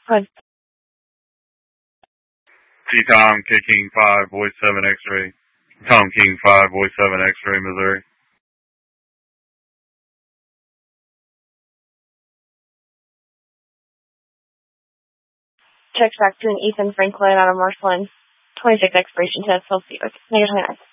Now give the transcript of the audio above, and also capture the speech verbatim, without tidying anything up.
Good. T-Tom, K-King five, Voice seven X-Ray. Tom King five, Voice seven X-Ray, Missouri. Checks back to an Ethan Franklin out of Marshland. twenty-six expiration test, Celsius. Negative twenty-nine.